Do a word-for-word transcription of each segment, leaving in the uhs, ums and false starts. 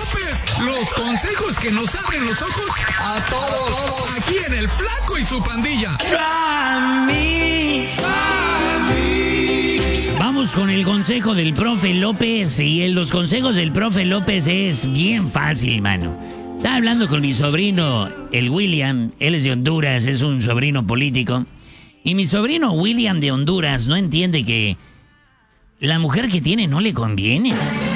López. Los consejos que nos abren los ojos a todos. Aquí en El Flaco y su pandilla. Vamos con el consejo del profe López. Y en los consejos del profe López es bien fácil, mano. Estaba hablando con mi sobrino, el William. Él es de Honduras, es un sobrino político. Y mi sobrino William de Honduras no entiende que la mujer que tiene no le conviene.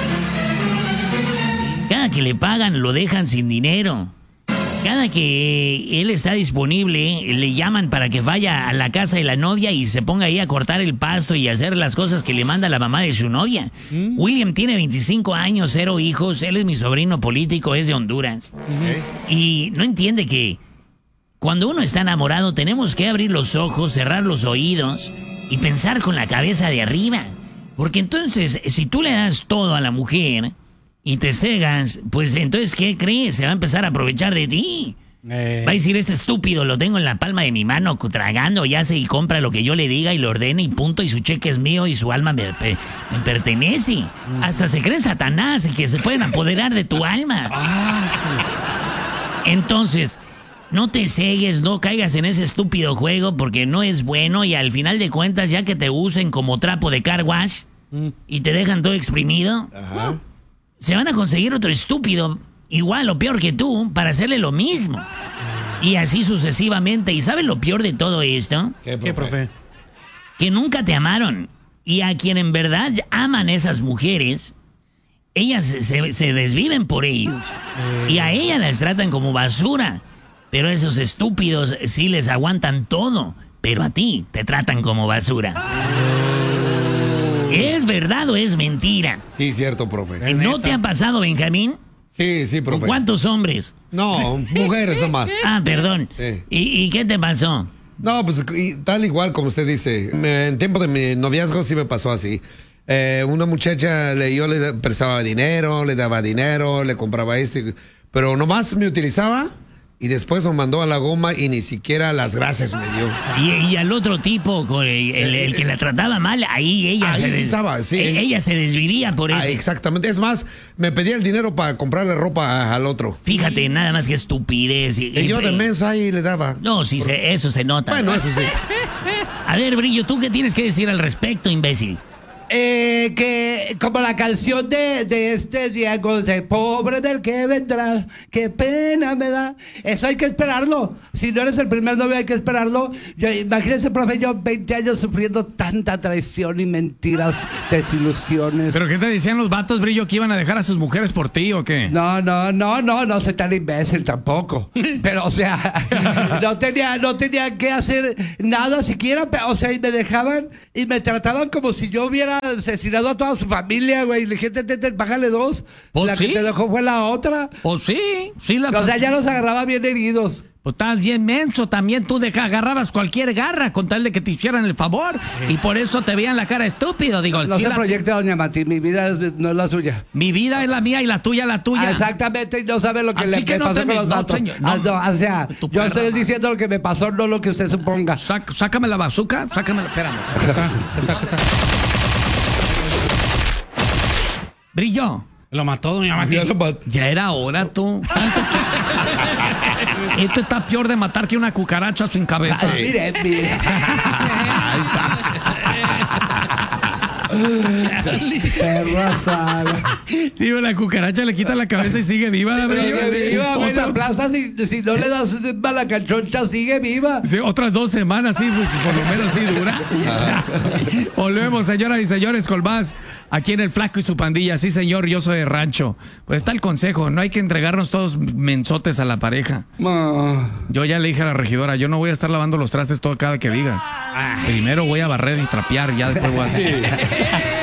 Cada que le pagan lo dejan sin dinero. Cada que él está disponible le llaman para que vaya a la casa de la novia y se ponga ahí a cortar el pasto y hacer las cosas que le manda la mamá de su novia. ¿Mm? William tiene veinticinco años, cero hijos, él es mi sobrino político, es de Honduras. Uh-huh. Y no entiende que cuando uno está enamorado tenemos que abrir los ojos, cerrar los oídos y pensar con la cabeza de arriba. Porque entonces, si tú le das todo a la mujer y te cegas, pues entonces, ¿qué crees? Se va a empezar a aprovechar de ti. Eh. Va a decir, este estúpido lo tengo en la palma de mi mano tragando, ya se y compra lo que yo le diga y lo ordena y punto, y su cheque es mío y su alma me, me pertenece. Mm. Hasta se cree Satanás y que se pueden apoderar de tu alma. Ah, sí. Entonces, no te cegues, no caigas en ese estúpido juego porque no es bueno y al final de cuentas, ya que te usen como trapo de car wash mm. y te dejan todo exprimido, ajá, se van a conseguir otro estúpido, igual o peor que tú, para hacerle lo mismo. Y así sucesivamente. ¿Y sabes lo peor de todo esto? ¿Qué, profe? ¿Qué, profe? Que nunca te amaron. Y a quien en verdad aman esas mujeres, ellas se, se, se desviven por ellos. Eh. Y a ellas las tratan como basura. Pero esos estúpidos sí les aguantan todo. Pero a ti te tratan como basura. ¿Es verdad o es mentira? Sí, cierto, profe. ¿No te ha pasado, Benjamín? Sí, sí, profe. ¿Cuántos hombres? No, mujeres nomás. Ah, perdón. Sí. ¿Y, ¿Y qué te pasó? No, pues y, tal igual como usted dice. Me, en tiempo de mi noviazgo sí me pasó así. Eh, una muchacha, le, yo le prestaba dinero, le daba dinero, le compraba este, pero nomás me utilizaba. Y después me mandó a la goma y ni siquiera las gracias me dio. Y, y al otro tipo, el, el, el que la trataba mal, ahí ella ahí se des, estaba, sí. Ella se desvivía por eso. Ah, exactamente. Es más, me pedía el dinero para comprarle ropa al otro. Fíjate, nada más que estupidez. Y, y yo de mensa ahí le daba. No, sí, se, eso se nota. Bueno, eso sí. A ver, Brillo, ¿tú qué tienes que decir al respecto, imbécil? Eh, que como la canción de, de este Diego, de pobre del que vendrá, qué pena me da. Eso hay que esperarlo. Si no eres el primer novio hay que esperarlo. Yo, imagínense, profe, yo veinte años sufriendo tanta traición y mentiras, desilusiones. ¿Pero qué te decían los vatos, Brillo, que iban a dejar a sus mujeres por ti o qué? No, no, no, no, no soy tan imbécil tampoco. Pero, o sea, no tenía, no tenía que hacer nada siquiera, o sea, y me dejaban y me trataban como si yo hubiera asesinado a toda su familia, güey. Le dije, te, te, te, bájale dos. ¿Pues la sí? que te dejó fue la otra. Pues sí, sí. La... O sea, ya los agarraba bien heridos. Pues estás bien menso, también tú deja, agarrabas cualquier garra con tal de que te hicieran el favor, sí. Y por eso te veían la cara estúpido, digo. No sí se la... proyecte, doña Mati, mi vida es, no es la suya. Mi vida es la mía y la tuya la tuya. Ah, exactamente, y no sabe lo que Así le que no pasó te con los no, vatos. Señor, no, ah, no, o sea, yo perra, estoy diciendo lo que me pasó, no lo que usted suponga. Sac, sácame la bazuca, sácame, espérame. Acá está, acá está, acá está. Brillo. Lo mató, doña Mati. Ya, ya era hora, tú. Esto está peor de matar que una cucaracha sin cabeza. Ah, mire, mire. Ahí está. Perra sala. Digo, la cucaracha le quita la cabeza y sigue viva. Sigue viva, güey. La plaza, si, si no le das mala canchoncha, sigue viva. Sí, otras dos semanas, sí, por lo menos sí dura. Volvemos, señoras y señores, con más aquí en El Flaco y su pandilla. Sí, señor, yo soy de rancho. Pues está el consejo, no hay que entregarnos todos mensotes a la pareja. Oh. Yo ya le dije a la regidora, yo no voy a estar lavando los trastes todo cada que digas. Primero voy a barrer y trapear, ya después voy a hacer. Sí.